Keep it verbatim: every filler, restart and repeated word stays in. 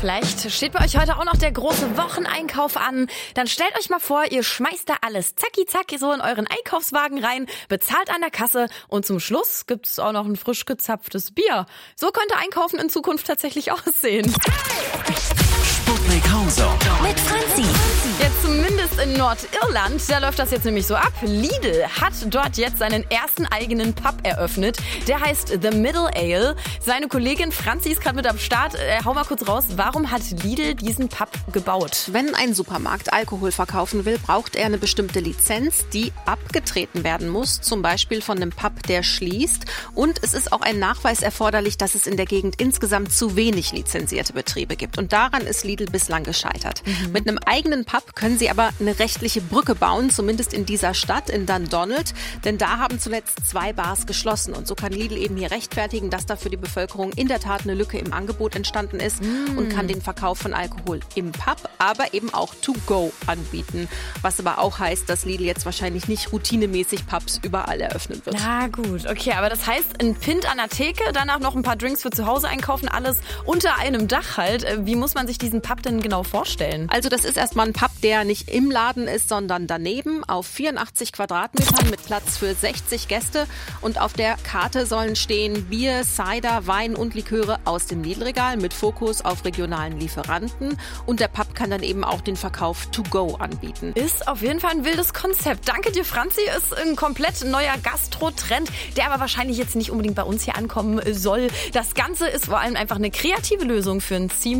Vielleicht steht bei euch heute auch noch der große Wocheneinkauf an. Dann stellt euch mal vor, ihr schmeißt da alles zacki zacki so in euren Einkaufswagen rein, bezahlt an der Kasse und zum Schluss gibt es auch noch ein frisch gezapftes Bier. So könnte Einkaufen in Zukunft tatsächlich aussehen. Sputnik Hauser mit Franzi. Jetzt zumindest in Nordirland, da läuft das jetzt nämlich so ab. Lidl hat dort jetzt seinen ersten eigenen Pub eröffnet. Der heißt The Middle Ale. Seine Kollegin Franzi ist gerade mit am Start. Äh, hau mal kurz raus, warum hat Lidl diesen Pub gebaut? Wenn ein Supermarkt Alkohol verkaufen will, braucht er eine bestimmte Lizenz, die abgetreten werden muss, zum Beispiel von einem Pub, der schließt. Und es ist auch ein Nachweis erforderlich, dass es in der Gegend insgesamt zu wenig lizenzierte Betriebe gibt. Und daran ist Lidl bislang gescheitert. Mhm. Mit einem eigenen Pub können sie aber eine rechtliche Brücke bauen, zumindest in dieser Stadt, in Dundonald. Denn da haben zuletzt zwei Bars geschlossen. Und so kann Lidl eben hier rechtfertigen, dass da für die Bevölkerung in der Tat eine Lücke im Angebot entstanden ist mm. und kann den Verkauf von Alkohol im Pub, aber eben auch to go anbieten. Was aber auch heißt, dass Lidl jetzt wahrscheinlich nicht routinemäßig Pubs überall eröffnen wird. Na gut, okay, aber das heißt, ein Pint an der Theke, danach noch ein paar Drinks für zu Hause einkaufen, alles unter einem Dach halt. Wie muss man sich diesen Pub denn genau vorstellen? Also das ist erstmal ein Pub, der nicht im Laden ist, sondern daneben auf vierundachtzig Quadratmetern mit Platz für sechzig Gäste. Und auf der Karte sollen stehen Bier, Cider, Wein und Liköre aus dem Lidl-Regal mit Fokus auf regionalen Lieferanten. Und der Pub kann dann eben auch den Verkauf to go anbieten. Ist auf jeden Fall ein wildes Konzept. Danke dir, Franzi. Ist ein komplett neuer Gastro-Trend, der aber wahrscheinlich jetzt nicht unbedingt bei uns hier ankommen soll. Das Ganze ist vor allem einfach eine kreative Lösung für ein ziemlich